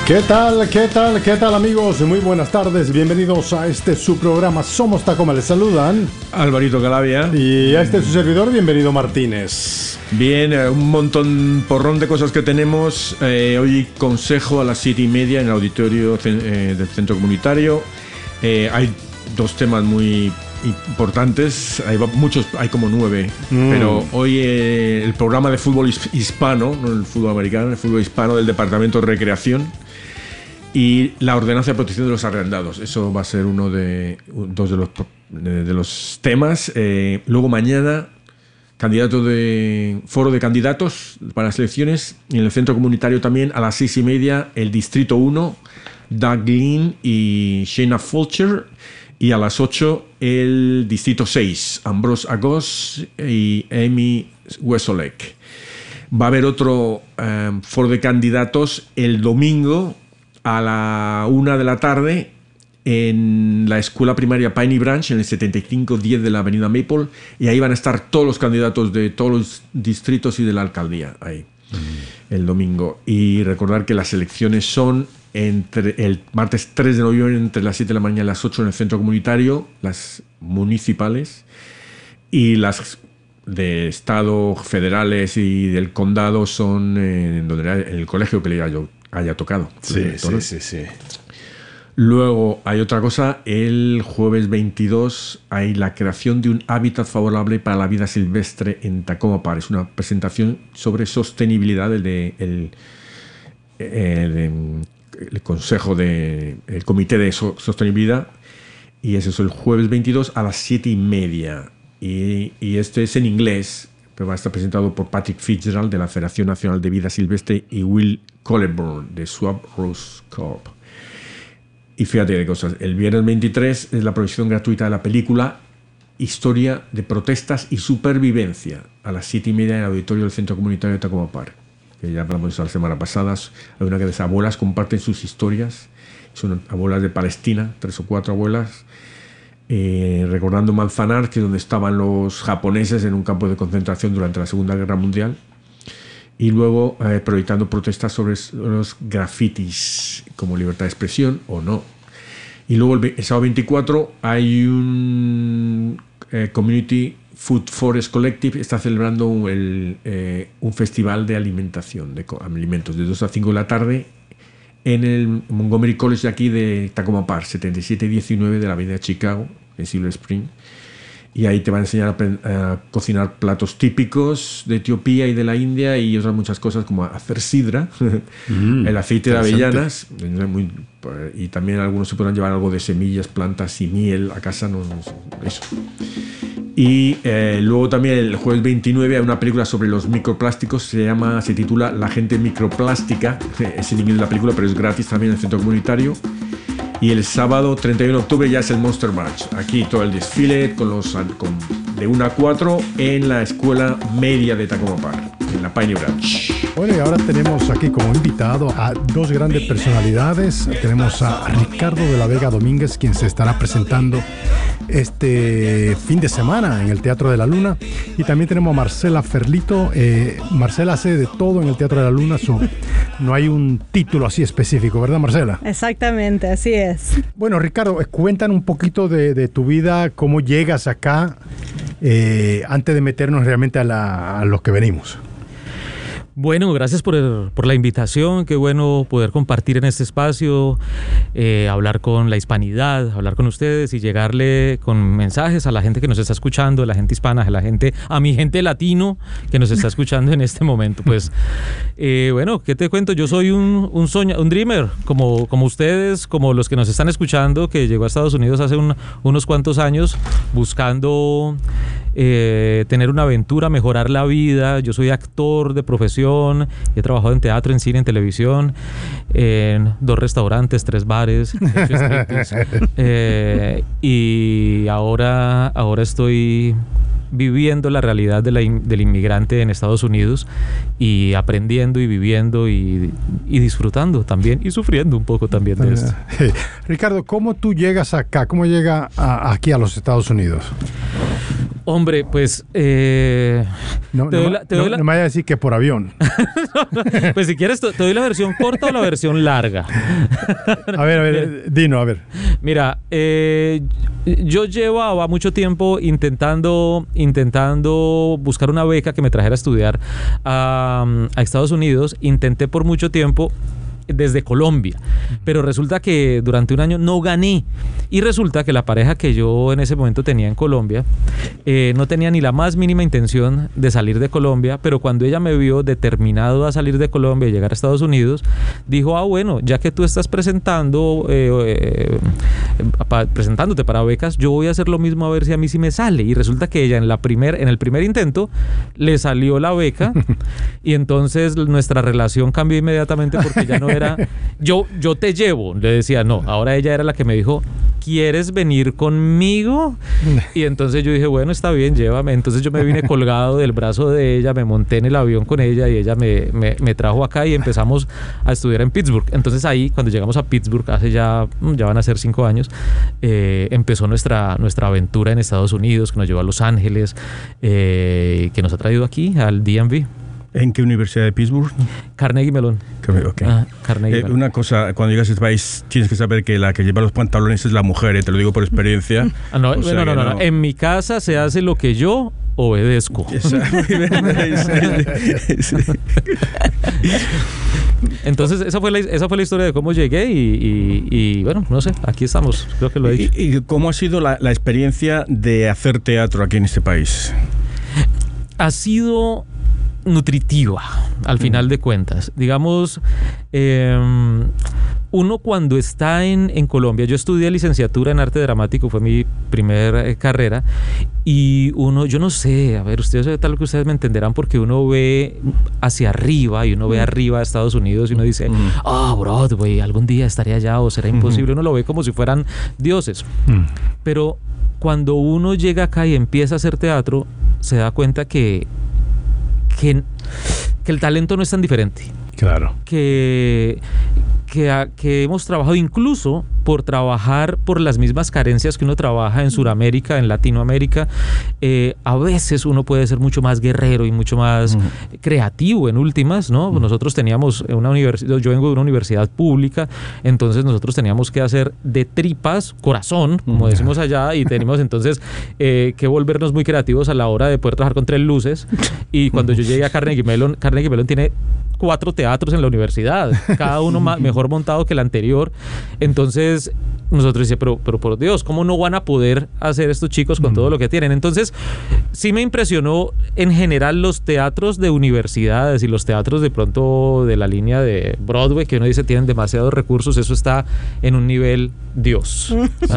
¿Qué tal? ¿Qué tal? ¿Qué tal, amigos? Muy buenas tardes. Bienvenidos a su programa Somos Tacoma. Les saludan Alvarito Calavia y a su servidor, bienvenido Martínez. Bien, un porrón de cosas que tenemos. Hoy consejo a las 7:30 en el auditorio del Centro Comunitario. Hay dos temas muy importantes, hay como 9, pero hoy el programa de fútbol hispano, no el fútbol americano, el fútbol hispano del Departamento de Recreación y la ordenanza de protección de los arrendados. Eso va a ser dos de los temas. Luego mañana, foro de candidatos para las elecciones, y en el Centro Comunitario también a las 6:30 el Distrito 1, Doug Glynn y Shayna Fulcher, y a las 8 el Distrito 6, Ambrose Agos y Amy Wesolek. Va a haber otro foro de candidatos el domingo a la 1 de la tarde en la escuela primaria Piney Branch, en el 7510 de la avenida Maple, y ahí van a estar todos los candidatos de todos los distritos y de la alcaldía ahí el domingo. Y recordar que las elecciones son entre el martes 3 de noviembre entre las 7 de la mañana y las 8 en el centro comunitario, las municipales, y las de estado, federales y del condado son en el colegio que le haya tocado. Sí. Luego hay otra cosa, el jueves 22 hay la creación de un hábitat favorable para la vida silvestre en Tacoma Park. Es una presentación sobre sostenibilidad el consejo el comité de sostenibilidad, y eso es el jueves 22 a las 7:30, y este es en inglés, pero va a estar presentado por Patrick Fitzgerald de la Federación Nacional de Vida Silvestre y Will Colleborn de Swamp Rose Corp. Y fíjate de cosas, el viernes 23 es la proyección gratuita de la película Historia de Protestas y Supervivencia a las 7:30 en el auditorio del Centro Comunitario de Tacoma Park, que ya hablamos la semana pasada. Hay una que las abuelas comparten sus historias, son abuelas de Palestina, 3 o 4 abuelas, recordando Manzanar, que es donde estaban los japoneses en un campo de concentración durante la Segunda Guerra Mundial, y luego proyectando protestas sobre los grafitis como libertad de expresión o no. Y luego el sábado 24 hay un Community Food Forest Collective, está celebrando un festival de alimentación, de alimentos, de 2 a 5 de la tarde en el Montgomery College de aquí de Tacoma Park, 7719 de la avenida Chicago, en Silver Spring. Y ahí te van a enseñar a cocinar platos típicos de Etiopía y de la India, y otras muchas cosas como hacer sidra, el aceite de avellanas, y también algunos se podrán llevar algo de semillas, plantas y miel a casa, eso. Y luego también el jueves 29 hay una película sobre los microplásticos, se titula La gente microplástica, es en inglés la película, pero es gratis también en el centro comunitario. Y el sábado 31 de octubre ya es el Monster March. Aquí todo el desfile de 1 a 4 en la escuela media de Tacoma Park, en la Piney Branch. Bueno, y ahora tenemos aquí como invitado a 2 grandes personalidades. Tenemos a Ricardo de la Vega Domínguez, quien se estará presentando este fin de semana en el Teatro de la Luna. Y también tenemos a Marcela Ferlito. Marcela hace de todo en el Teatro de la Luna. No hay un título así específico, ¿verdad, Marcela? Exactamente, así es. Bueno, Ricardo, cuéntanos un poquito de tu vida, cómo llegas acá, antes de meternos realmente a los que venimos. Bueno, gracias por la invitación. Qué bueno poder compartir en este espacio, hablar con la hispanidad, hablar con ustedes y llegarle con mensajes a la gente que nos está escuchando, a la gente hispana, a mi gente latino que nos está escuchando en este momento. Pues, bueno, ¿qué te cuento? Yo soy un dreamer, como ustedes, como los que nos están escuchando, que llegó a Estados Unidos hace unos cuantos años buscando tener una aventura, mejorar la vida. Yo soy actor de profesión, he trabajado en teatro, en cine, en televisión, en 2 restaurantes, 3 bares, y ahora estoy viviendo la realidad del inmigrante en Estados Unidos y aprendiendo y viviendo y disfrutando también y sufriendo un poco también de esto. Ricardo, ¿cómo tú llegas acá? ¿Cómo llega aquí a los Estados Unidos? Hombre, pues... No me vaya a decir que por avión. Pues si quieres, te doy la versión corta o la versión larga. A ver, Dino, a ver. Mira, yo llevaba mucho tiempo intentando buscar una beca que me trajera a estudiar a Estados Unidos. Intenté por mucho tiempo desde Colombia, pero resulta que durante un año no gané, y resulta que la pareja que yo en ese momento tenía en Colombia no tenía ni la más mínima intención de salir de Colombia, pero cuando ella me vio determinado a salir de Colombia y llegar a Estados Unidos, dijo, bueno, ya que tú estás presentándote para becas, yo voy a hacer lo mismo a ver si a mí sí me sale, y resulta que ella en el primer intento le salió la beca y entonces nuestra relación cambió inmediatamente, porque ya no era yo te llevo, le decía, no, ahora ella era la que me dijo, ¿quieres venir conmigo? Y entonces yo dije, bueno, está bien, llévame. Entonces yo me vine colgado del brazo de ella, me monté en el avión con ella y ella me trajo acá y empezamos a estudiar en Pittsburgh. Entonces ahí, cuando llegamos a Pittsburgh, hace ya van a ser 5 años, empezó nuestra aventura en Estados Unidos, que nos llevó a Los Ángeles, que nos ha traído aquí al DMV. ¿En qué universidad de Pittsburgh? Carnegie Mellon. Okay. Carnegie Mellon. Una cosa, cuando llegas a este país tienes que saber que la que lleva los pantalones es la mujer, te lo digo por experiencia. No. En mi casa se hace lo que yo obedezco. Entonces esa fue la historia de cómo llegué y bueno, no sé, aquí estamos, creo que lo he dicho. ¿Y cómo ha sido la experiencia de hacer teatro aquí en este país? Ha sido nutritiva, al final de cuentas. Digamos, uno cuando está en Colombia, yo estudié licenciatura en arte dramático, fue mi primer carrera, y yo no sé, a ver, tal que ustedes me entenderán, porque uno ve hacia arriba y uno ve arriba a Estados Unidos y uno dice, Broadway, algún día estaría allá o será imposible. Uno lo ve como si fueran dioses. Pero cuando uno llega acá y empieza a hacer teatro, se da cuenta que el talento no es tan diferente. Claro. Que hemos trabajado incluso por trabajar por las mismas carencias que uno trabaja en Sudamérica, en Latinoamérica. A veces uno puede ser mucho más guerrero y mucho más creativo en últimas, ¿no? Nosotros teníamos una universidad, yo vengo de una universidad pública, entonces nosotros teníamos que hacer de tripas corazón, como decimos allá, y tenemos entonces que volvernos muy creativos a la hora de poder trabajar con 3 luces. Y cuando yo llegué a Carnegie Mellon tiene 4 teatros en la universidad, cada uno mejor montado que el anterior. Entonces nosotros decíamos, pero por Dios, ¿cómo no van a poder hacer estos chicos con todo lo que tienen? Entonces sí me impresionó en general los teatros de universidades y los teatros de pronto de la línea de Broadway, que uno dice tienen demasiados recursos, eso está en un nivel Dios.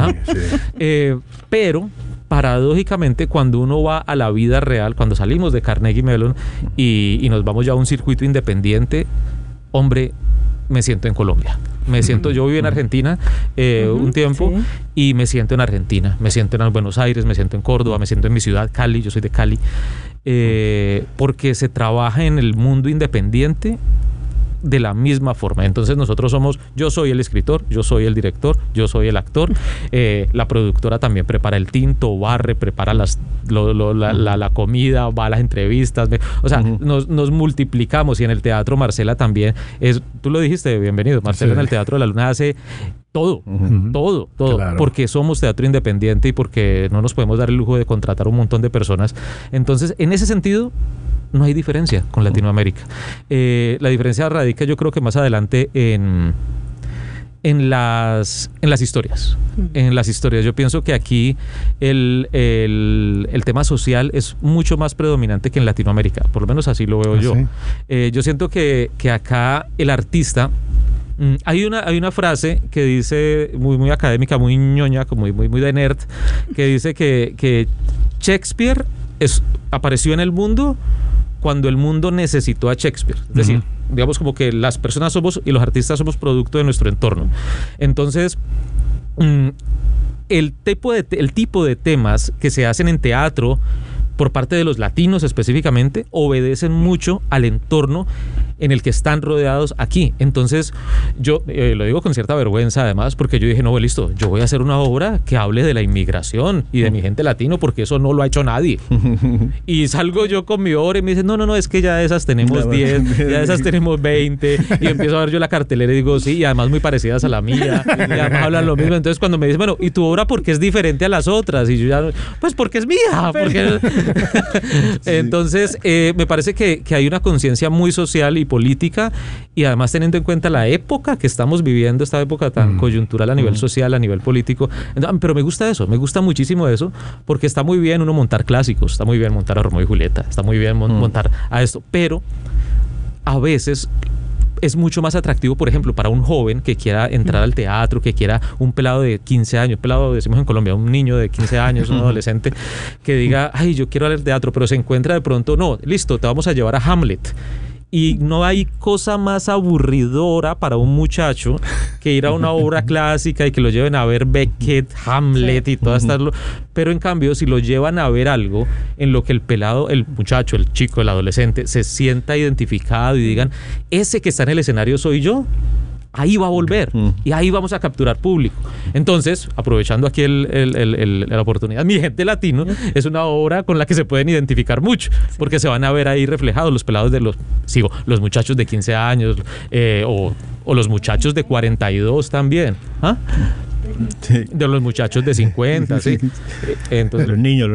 Pero paradójicamente, cuando uno va a la vida real, cuando salimos de Carnegie Mellon y nos vamos ya a un circuito independiente, hombre, me siento en Colombia. Yo viví en Argentina un tiempo, sí, y me siento en Argentina. Me siento en Buenos Aires, me siento en Córdoba, me siento en mi ciudad, Cali, yo soy de Cali. Porque se trabaja en el mundo independiente de la misma forma. Entonces yo soy el escritor, yo soy el director, yo soy el actor, la productora también prepara el tinto, barre, prepara la comida, va a las entrevistas, nos multiplicamos. Y en el teatro Marcela también tú lo dijiste, bienvenido, Marcela, sí. En el Teatro de la Luna hace todo, claro, porque somos teatro independiente y porque no nos podemos dar el lujo de contratar un montón de personas. Entonces, en ese sentido, no hay diferencia con Latinoamérica. La diferencia radica, yo creo que más adelante en las historias. En las historias. Yo pienso que aquí el tema social es mucho más predominante que en Latinoamérica. Por lo menos así lo veo yo. ¿Sí? Yo siento que acá el artista... Hay una frase que dice, muy académica, muy ñoña, muy de nerd, que dice que Shakespeare apareció en el mundo cuando el mundo necesitó a Shakespeare. Es decir, digamos como que las personas somos y los artistas somos producto de nuestro entorno. Entonces, el tipo de temas que se hacen en teatro por parte de los latinos específicamente obedecen mucho al entorno en el que están rodeados aquí. Entonces, yo lo digo con cierta vergüenza además, porque yo dije, no, listo, yo voy a hacer una obra que hable de la inmigración y de mi gente latino, porque eso no lo ha hecho nadie. Y salgo yo con mi obra y me dicen, no, es que ya de esas tenemos 10, ya de esas tenemos 20, y empiezo a ver yo la cartelera y digo, sí, y además muy parecidas a la mía, y además hablan lo mismo. Entonces cuando me dicen, bueno, ¿y tu obra por qué es diferente a las otras? Y yo ya, pues porque es mía, porque... Entonces, me parece que hay una conciencia muy social y política, y además teniendo en cuenta la época que estamos viviendo, esta época tan coyuntural a nivel social, a nivel político. Pero me gusta eso, me gusta muchísimo eso, porque está muy bien uno montar clásicos, está muy bien montar a Romeo y Julieta, está muy bien montar a esto, pero a veces es mucho más atractivo, por ejemplo, para un joven que quiera entrar al teatro, que quiera un pelado de 15 años, pelado decimos en Colombia, un niño de 15 años, un adolescente, que diga, ay, yo quiero ver teatro, pero se encuentra de pronto, no, listo, te vamos a llevar a Hamlet. Y no hay cosa más aburridora para un muchacho que ir a una obra clásica y que lo lleven a ver Beckett, Hamlet y todas estas... Pero en cambio, si lo llevan a ver algo en lo que el pelado, el muchacho, el chico, el adolescente se sienta identificado y digan, ese que está en el escenario soy yo, ahí va a volver y ahí vamos a capturar público. Entonces, aprovechando aquí la oportunidad, Mi Gente Latino es una obra con la que se pueden identificar mucho, porque se van a ver ahí reflejados los pelados de los muchachos de 15 años o los muchachos de 42 también. ¿Ah? Sí. De los muchachos de 50, sí. Entonces, los niños.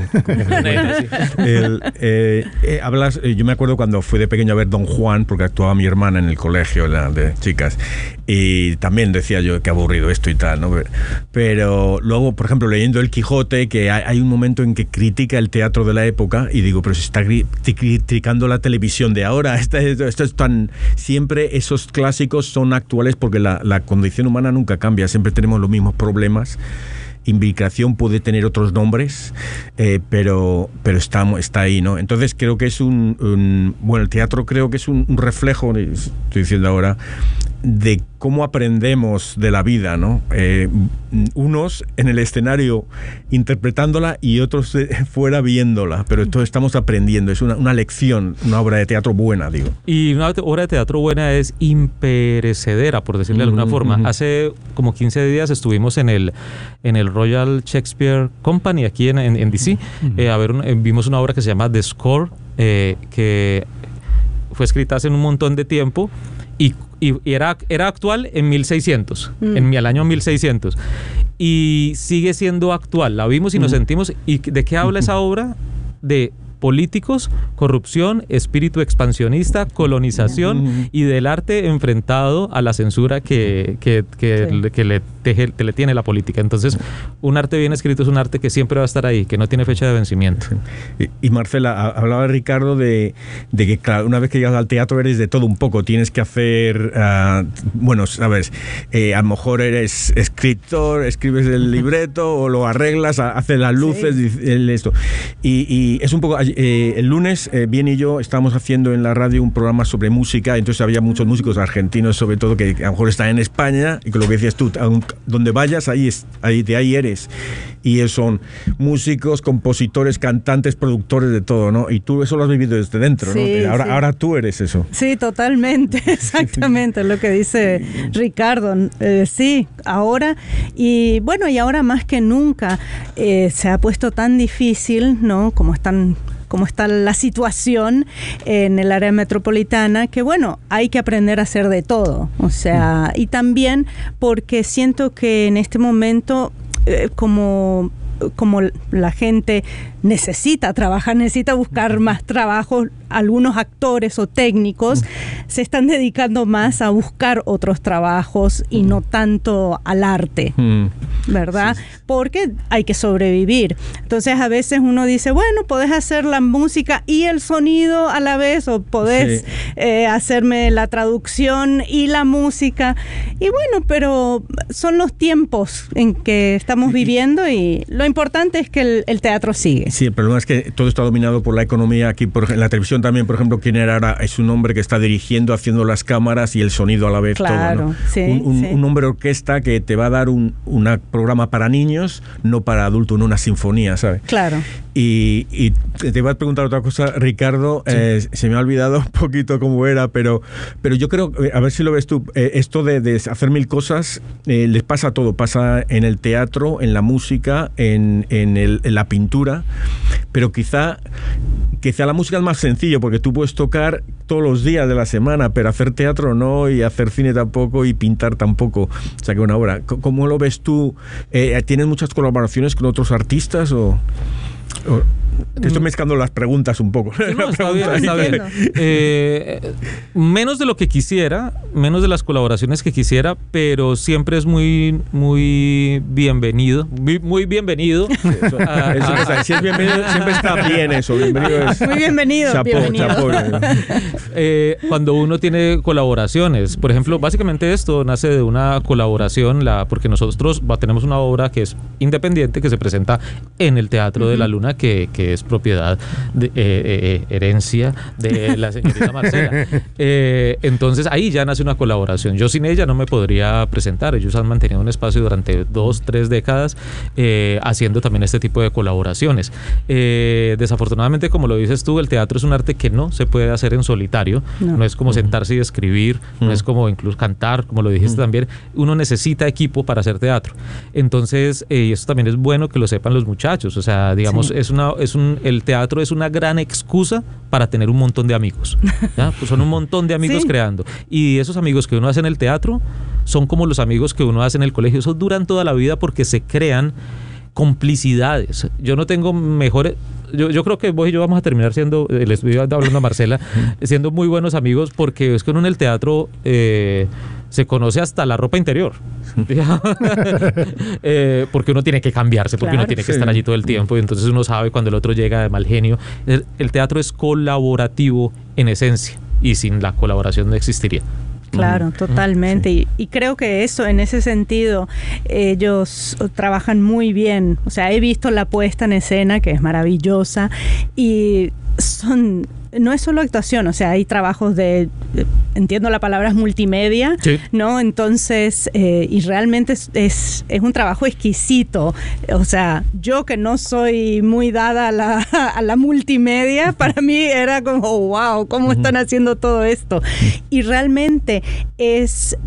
Hablas, yo me acuerdo cuando fui de pequeño a ver Don Juan, porque actuaba mi hermana en el colegio de chicas, y también decía yo qué aburrido esto y tal, ¿no? Pero luego, por ejemplo, leyendo El Quijote, que hay un momento en que critica el teatro de la época, y digo, pero se está criticando la televisión de ahora. Esto es tan... Siempre esos clásicos son actuales, porque la condición humana nunca cambia, siempre tenemos los mismos problemas. Inmigración puede tener otros nombres, pero está ahí, ¿no? Entonces creo que es bueno, el teatro creo que es un reflejo, estoy diciendo ahora, de cómo aprendemos de la vida, ¿no? Unos en el escenario interpretándola y otros fuera viéndola, pero todos estamos aprendiendo, es una lección, una obra de teatro buena, digo. Y una obra de teatro buena es imperecedera, por decirlo de alguna forma. Hace como 15 días estuvimos en el Royal Shakespeare Company aquí en DC, vimos una obra que se llama The Score, que fue escrita hace un montón de tiempo y era actual en 1600, en el año 1600, y sigue siendo actual. La vimos y nos sentimos. ¿Y de qué habla esa obra? De políticos, corrupción, espíritu expansionista, colonización y del arte enfrentado a la censura que le tiene la política. Entonces, un arte bien escrito es un arte que siempre va a estar ahí, que no tiene fecha de vencimiento. Y Marcela, hablaba Ricardo de que, claro, una vez que llegas al teatro eres de todo un poco. Tienes que hacer, bueno, sabes, a lo mejor eres escritor, escribes el libreto o lo arreglas, haces las luces, esto. Y es un poco... el lunes, Bien y yo estábamos haciendo en la radio un programa sobre música, entonces había muchos músicos argentinos, sobre todo, que a lo mejor están en España, y con lo que decías tú, donde vayas, de ahí eres. Y son músicos, compositores, cantantes, productores, de todo, ¿no? Y tú eso lo has vivido desde dentro, sí, ¿no? Ahora tú eres eso. Sí, totalmente, exactamente, lo que dice Ricardo. Sí, ahora, y bueno, y ahora más que nunca se ha puesto tan difícil, ¿no? Como está la situación en el área metropolitana, que bueno, hay que aprender a hacer de todo. O sea, y también porque siento que en este momento, como la gente necesita trabajar, necesita buscar más trabajo, algunos actores o técnicos se están dedicando más a buscar otros trabajos y no tanto al arte, ¿verdad? Sí. Porque hay que sobrevivir. Entonces a veces uno dice, bueno, podés hacer la música y el sonido a la vez, o podés hacerme la traducción y la música. Y bueno, pero son los tiempos en que estamos viviendo, y lo importante es que el teatro sigue. Sí, el problema es que todo está dominado por la economía. Aquí en la televisión también, por ejemplo, quien era ahora es un hombre que está dirigiendo, haciendo las cámaras y el sonido a la vez. Claro, todo, ¿no? Sí, un hombre orquesta que te va a dar un programa para niños, no para adultos, no una sinfonía, ¿sabes? Claro. Y te iba a preguntar otra cosa, Ricardo, se me ha olvidado un poquito cómo era, pero yo creo, a ver si lo ves tú, esto de hacer mil cosas les pasa a todo, pasa en el teatro, en la música, en la pintura, pero quizá la música es más sencillo, porque tú puedes tocar todos los días de la semana, pero hacer teatro no, y hacer cine tampoco, y pintar tampoco. O sea, que una obra. ¿Cómo lo ves tú? ¿Tienes muchas colaboraciones con otros artistas o te estoy mezclando las preguntas un poco? No, está bien. Menos de lo que quisiera, menos de las colaboraciones que quisiera, pero siempre es muy bienvenido. Muy bienvenido. Si es bienvenido, siempre está bien eso. Bienvenido es. Muy bienvenido. Chapó. Cuando uno tiene colaboraciones, por ejemplo, básicamente esto nace de una colaboración, porque nosotros tenemos una obra que es independiente, que se presenta en el Teatro de la Luna, que es propiedad de herencia de la señorita Marcela. Entonces ahí ya nace una colaboración. Yo sin ella no me podría presentar. Ellos han mantenido un espacio durante 2-3 décadas haciendo también este tipo de colaboraciones. Desafortunadamente, como lo dices tú, el teatro es un arte que no se puede hacer en solitario. No es como sentarse y escribir, no es como incluso cantar, como lo dijiste también. Uno necesita equipo para hacer teatro. Entonces, y esto también es bueno que lo sepan los muchachos. O sea, digamos, el teatro es una gran excusa para tener un montón de amigos. ¿Ya? Pues son un montón de amigos creando. Y esos amigos que uno hace en el teatro son como los amigos que uno hace en el colegio. Esos duran toda la vida porque se crean complicidades. Yo no tengo mejores... Yo creo que vos y yo vamos a terminar siendo, le estoy hablando a Marcela, siendo muy buenos amigos, porque es que uno en el teatro se conoce hasta la ropa interior. Porque uno tiene que cambiarse, porque uno tiene que estar allí todo el tiempo, y entonces uno sabe cuando el otro llega de mal genio. El teatro es colaborativo en esencia, y sin la colaboración no existiría. Claro, totalmente. Y creo que eso, en ese sentido, ellos trabajan muy bien. O sea, he visto la puesta en escena, que es maravillosa, y no es solo actuación, o sea, hay trabajos entiendo la palabra es multimedia, ¿no? Entonces, y realmente es un trabajo exquisito. O sea, yo que no soy muy dada a la multimedia, para mí era como, wow, ¿cómo están haciendo todo esto? Y realmente es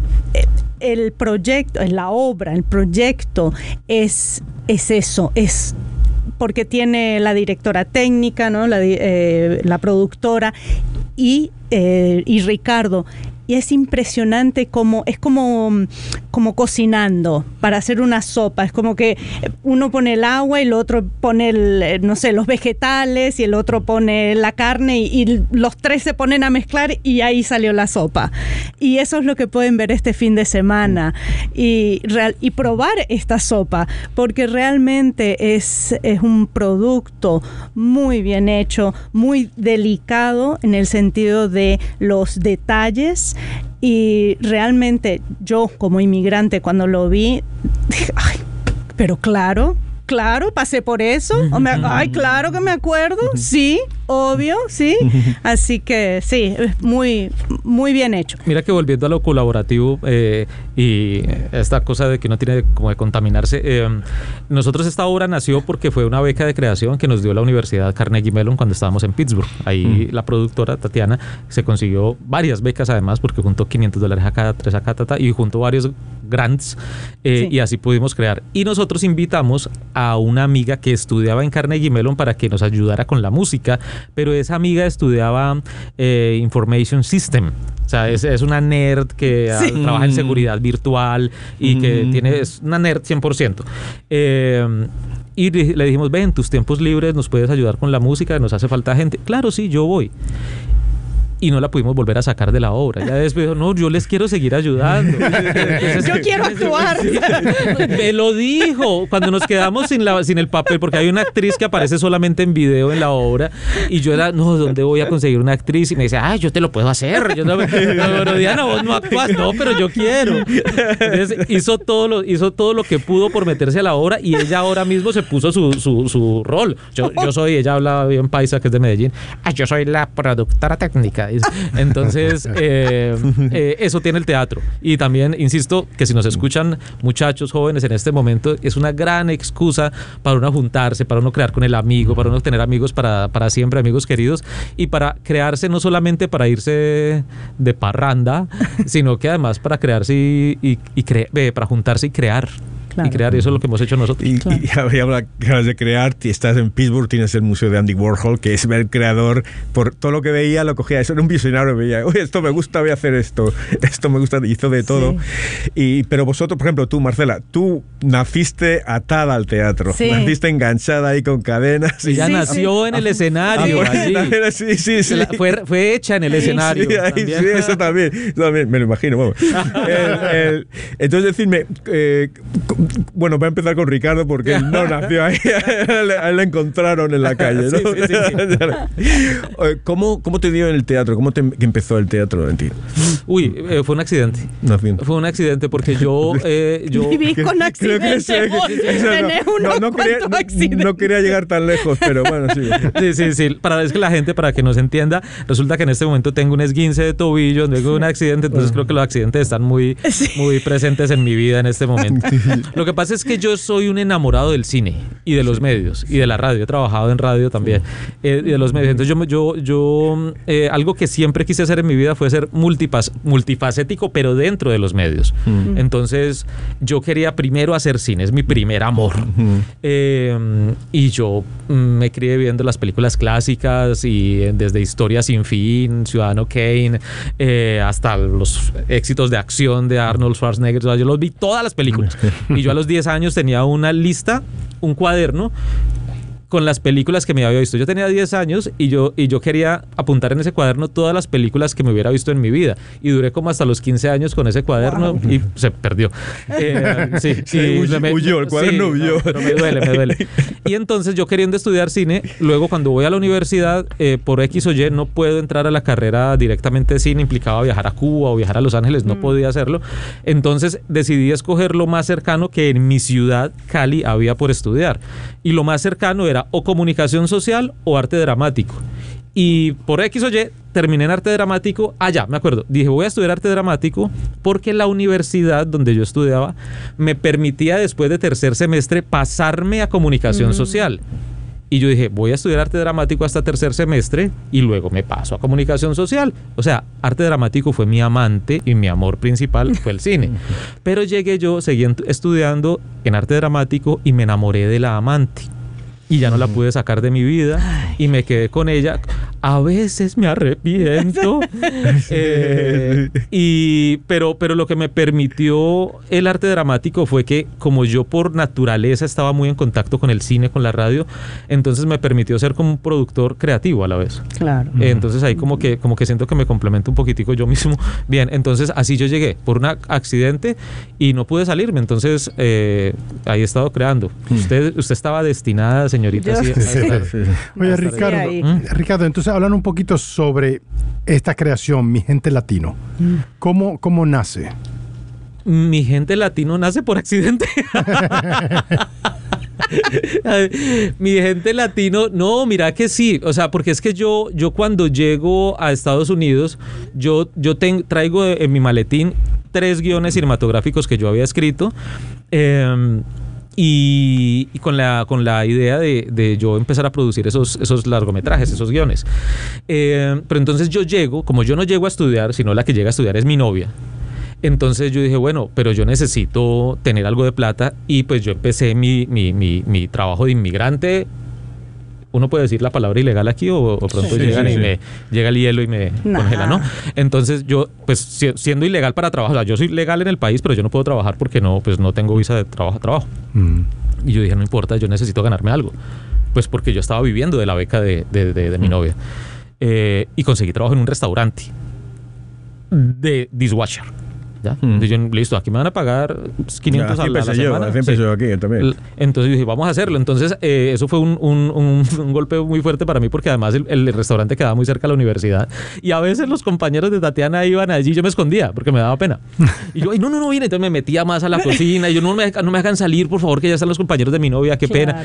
el proyecto, la obra, el proyecto es eso, es porque tiene la directora técnica, ¿no? La productora y Ricardo. Y es impresionante es como cocinando para hacer una sopa. Es como que uno pone el agua y el otro pone los vegetales, y el otro pone la carne, y los tres se ponen a mezclar y ahí salió la sopa. Y eso es lo que pueden ver este fin de semana y probar esta sopa, porque realmente es un producto muy bien hecho, muy delicado en el sentido de los detalles. Y realmente yo, como inmigrante, cuando lo vi, dije, ay, pero claro, pasé por eso. Ay, claro que me acuerdo. Sí, obvio, sí. Así que sí, es muy, muy bien hecho. Mira que volviendo a lo colaborativo y esta cosa de que uno tiene como de contaminarse, nosotros esta obra nació porque fue una beca de creación que nos dio la Universidad Carnegie Mellon cuando estábamos en Pittsburgh. Ahí la productora Tatiana se consiguió varias becas además, porque juntó $500 acá, 3 acá, y juntó varios grants, y así pudimos crear. Y nosotros invitamos a una amiga que estudiaba en Carnegie Mellon para que nos ayudara con la música, pero esa amiga estudiaba Information System. O sea, es una nerd que trabaja en seguridad virtual y que es una nerd 100%. Y le dijimos, ven, en tus tiempos libres nos puedes ayudar con la música, nos hace falta gente. Claro, sí, yo voy. Y no la pudimos volver a sacar de la obra. Ya después dijo, no, yo les quiero seguir ayudando. Yo quiero actuar. Me lo dijo cuando nos quedamos sin el papel, porque hay una actriz que aparece solamente en video en la obra, y yo era, no, ¿dónde voy a conseguir una actriz? Y me dice, yo te lo puedo hacer. Yo pero Diana, vos no actúas. No, pero yo quiero. Entonces hizo todo lo que pudo por meterse a la obra, y ella ahora mismo se puso su rol. Ella habla bien paisa, que es de Medellín. Yo soy la productora técnica. Entonces, eso tiene el teatro. Y también, insisto, que si nos escuchan muchachos jóvenes en este momento, es una gran excusa para uno juntarse, para uno crear con el amigo, para uno tener amigos para siempre, amigos queridos, y para crearse no solamente para irse de parranda, sino que además para crearse para juntarse y crear. Claro. Y crear, eso es lo que hemos hecho nosotros. Y acabas de crear, estás en Pittsburgh, tienes el museo de Andy Warhol, que es el creador, por todo lo que veía, lo cogía. Eso era un visionario, veía, oye, esto me gusta, voy a hacer esto me gusta, hizo de todo. Sí. Pero vosotros, por ejemplo, tú, Marcela, tú naciste atada al teatro, naciste enganchada ahí con cadenas. Ella nació en el escenario. Sí. Fue hecha en el escenario. Sí, eso también, me lo imagino. Vamos. Entonces, decidme, bueno, voy a empezar con Ricardo porque él no nació ahí, a él le encontraron en la calle, ¿no? Sí. ¿Cómo te dio en el teatro? ¿Cómo empezó el teatro en ti? Fue un accidente. Fue un accidente porque yo vivís con accidentes. No quería llegar tan lejos, pero bueno, sí. Sí. Para que nos entienda, resulta que en este momento tengo un esguince de tobillo, tengo un accidente, entonces creo que los accidentes están muy presentes en mi vida en este momento. Lo que pasa es que yo soy un enamorado del cine y de los medios y de la radio. He trabajado en radio también y de los medios. Entonces yo algo que siempre quise hacer en mi vida fue ser multifacético, pero dentro de los medios. Entonces yo quería primero hacer cine, es mi primer amor. Y yo me crié viendo las películas clásicas y desde Historia sin fin, Ciudadano Kane, hasta los éxitos de acción de Arnold Schwarzenegger. Yo los vi todas las películas. Y yo a los 10 años tenía una lista, un cuaderno con las películas que me había visto. Yo tenía 10 años y yo quería apuntar en ese cuaderno todas las películas que me hubiera visto en mi vida. Y duré como hasta los 15 años con ese cuaderno y se perdió. Huyó, el cuaderno huyó. Pero me duele. Y entonces yo queriendo estudiar cine, luego cuando voy a la universidad, por X o Y no puedo entrar a la carrera directamente de cine, implicaba viajar a Cuba o viajar a Los Ángeles, no podía hacerlo. Entonces decidí escoger lo más cercano que en mi ciudad, Cali, había por estudiar. Y lo más cercano era o comunicación social o arte dramático. Y por X o Y terminé en arte dramático. Ya me acuerdo. Dije, voy a estudiar arte dramático porque la universidad donde yo estudiaba me permitía después de tercer semestre pasarme a comunicación social. Y yo dije, voy a estudiar arte dramático hasta tercer semestre y luego me paso a comunicación social. O sea, arte dramático fue mi amante y mi amor principal fue el cine. Pero seguí estudiando en arte dramático y me enamoré de la amante. Y ya no la pude sacar de mi vida y me quedé con ella. A veces me arrepiento. Pero lo que me permitió el arte dramático fue que como yo por naturaleza estaba muy en contacto con el cine, con la radio, entonces me permitió ser como un productor creativo a la vez. Claro. Entonces ahí como que siento que me complemento un poquitico yo mismo. Bien, entonces así yo llegué por un accidente y no pude salirme. Entonces ahí he estado creando. Usted estaba destinada, señorita. Oye, Ricardo, entonces hablan un poquito sobre esta creación, Mi Gente Latino. ¿Cómo nace? Mi Gente Latino nace por accidente. Mi Gente Latino, no, mira que sí, o sea, porque es que yo cuando llego a Estados Unidos, yo traigo en mi maletín 3 guiones cinematográficos que yo había escrito. Y con la idea de yo empezar a producir esos largometrajes, esos guiones. Pero entonces como yo no llego a estudiar, sino la que llega a estudiar es mi novia. Entonces yo dije, bueno, pero yo necesito tener algo de plata y pues yo empecé mi trabajo de inmigrante. Uno puede decir la palabra ilegal aquí o pronto llegan y me llega el hielo y me congela, ¿no? Entonces yo, pues siendo ilegal para trabajar, o sea, yo soy legal en el país, pero yo no puedo trabajar porque no tengo visa de trabajo. Y yo dije, no importa, yo necesito ganarme algo. Pues porque yo estaba viviendo de la beca de mi novia. Y conseguí trabajo en un restaurante de dishwasher. ¿ya? Entonces yo, listo, aquí me van a pagar 500 a la semana. Así empecé yo aquí también. Entonces yo dije, vamos a hacerlo. Entonces eso fue un golpe muy fuerte para mí, porque además el restaurante quedaba muy cerca de la universidad. Y a veces los compañeros de Tatiana iban allí, yo me escondía porque me daba pena. Y yo, no, viene. Entonces me metía más a la cocina. Y yo, no me hagan salir, por favor, que ya están los compañeros de mi novia, qué pena.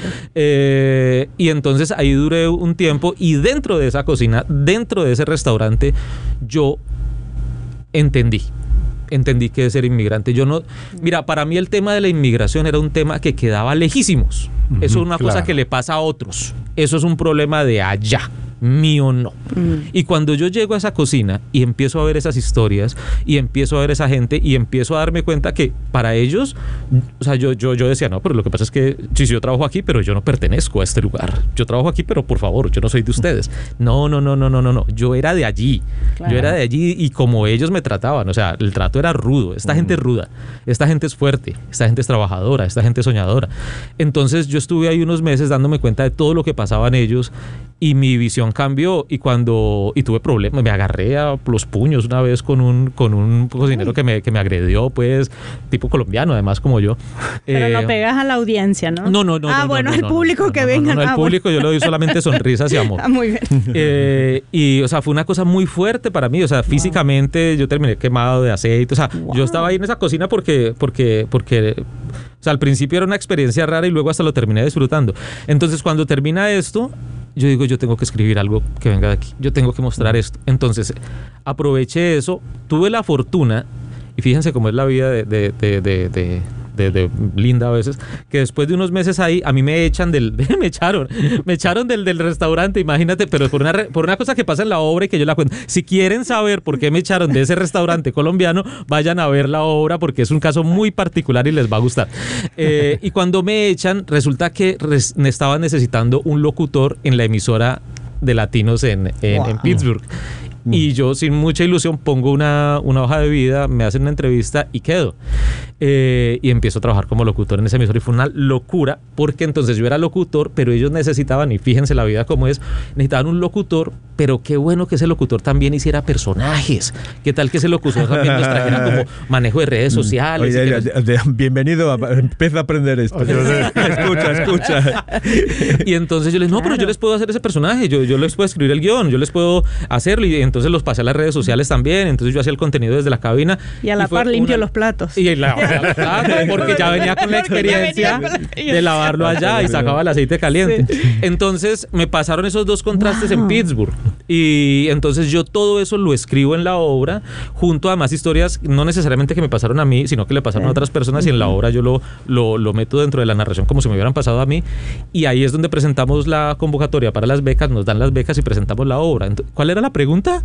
Y entonces ahí duré un tiempo. Y dentro de esa cocina, dentro de ese restaurante, yo entendí que es ser inmigrante. Mira, para mí el tema de la inmigración era un tema que quedaba lejísimos. Eso es una cosa que le pasa a otros. Eso es un problema de allá. Mío no. Y cuando yo llego a esa cocina y empiezo a ver esas historias y empiezo a ver esa gente y empiezo a darme cuenta que para ellos, o sea, yo decía, no, pero lo que pasa es que si yo trabajo aquí, pero yo no pertenezco a este lugar. Yo trabajo aquí, pero por favor, yo no soy de ustedes. No. Yo era de allí. Claro. Yo era de allí y como ellos me trataban, o sea, el trato era rudo. Esta gente es ruda. Esta gente es fuerte. Esta gente es trabajadora. Esta gente es soñadora. Entonces yo estuve ahí unos meses dándome cuenta de todo lo que pasaba en ellos y mi visión cambió y tuve problemas, me agarré a los puños una vez con un cocinero que me agredió, pues, tipo colombiano, además, como yo. Pero no pegas a la audiencia, ¿no? No. Al público que venga. No, al público yo le doy solamente sonrisas y amor. Muy bien. Y, o sea, fue una cosa muy fuerte para mí, o sea, físicamente yo terminé quemado de aceite, o sea, yo estaba ahí en esa cocina porque, o sea, al principio era una experiencia rara y luego hasta lo terminé disfrutando. Entonces, cuando termina esto, yo digo, yo tengo que escribir algo que venga de aquí. Yo tengo que mostrar esto. Entonces, aproveché eso. Tuve la fortuna, y fíjense cómo es la vida de linda a veces, que después de unos meses ahí, a mí me echan me echaron del restaurante, imagínate, pero por una cosa que pasa en la obra y que yo la cuento. Si quieren saber por qué me echaron de ese restaurante colombiano, vayan a ver la obra porque es un caso muy particular y les va a gustar. Y cuando me echan, resulta que estaban necesitando un locutor en la emisora de latinos en Pittsburgh. Y yo, sin mucha ilusión, pongo una hoja de vida, me hacen una entrevista y quedo. Y empiezo a trabajar como locutor en ese emisor. Y fue una locura, porque entonces yo era locutor, pero ellos necesitaban, y fíjense la vida como es, necesitaban un locutor, pero qué bueno que ese locutor también hiciera personajes. ¿Qué tal que ese locutor también nos trajera como manejo de redes sociales? Oye, bienvenido, empieza a aprender esto. Escucha. Y entonces yo les dije, no, pero yo les puedo hacer ese personaje, yo les puedo escribir el guión, yo les puedo hacerlo. Y entonces los pasé a las redes sociales también. Entonces yo hacía el contenido desde la cabina. Y a la par limpio los platos. Y lavaba los platos, porque ya venía con la experiencia de lavarlo allá y sacaba el aceite caliente. Sí. Entonces me pasaron esos dos contrastes en Pittsburgh. Y entonces yo todo eso lo escribo en la obra, junto a más historias, no necesariamente que me pasaron a mí, sino que le pasaron a otras personas, y en la obra yo lo meto dentro de la narración como si me hubieran pasado a mí. Y ahí es donde presentamos la convocatoria para las becas, nos dan las becas y presentamos la obra. ¿Cuál era la pregunta?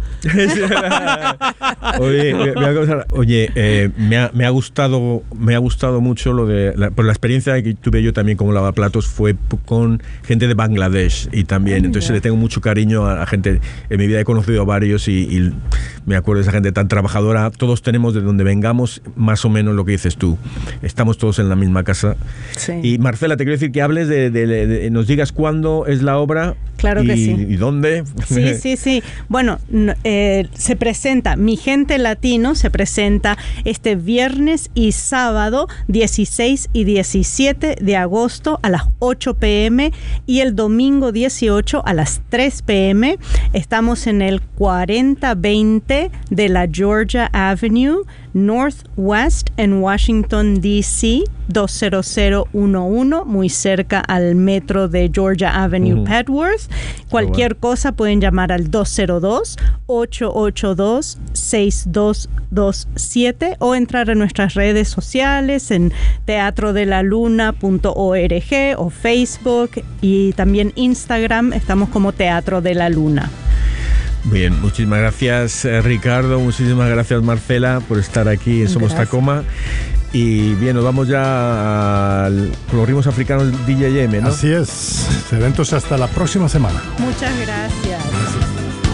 Me ha gustado mucho lo de la experiencia que tuve yo también como lavaplatos fue con gente de Bangladesh, y también entonces le tengo mucho cariño a gente. En mi vida he conocido a varios y me acuerdo de esa gente tan trabajadora. Todos tenemos, de donde vengamos, más o menos lo que dices tú. Estamos todos en la misma casa. Sí. Y Marcela, te quiero decir que hables nos digas cuándo es la obra. Claro que sí. ¿Y dónde? Sí. Bueno, se presenta Mi Gente Latino, se presenta este viernes y sábado 16 y 17 de agosto a las 8 p.m. y el domingo 18 a las 3 p.m. Estamos en el 4020 de la Georgia Avenue Northwest en Washington, D.C., 20011, muy cerca al metro de Georgia Avenue, Petworth. Cualquier cosa pueden llamar al 202-882-6227 o entrar a nuestras redes sociales en teatrodelaluna.org o Facebook, y también Instagram, estamos como Teatro de la Luna. Bien, muchísimas gracias Ricardo, muchísimas gracias Marcela por estar aquí en Somos Tacoma. Y bien, nos vamos ya con los ritmos africanos DJM, ¿no? Así es. Eventos hasta la próxima semana. Muchas gracias.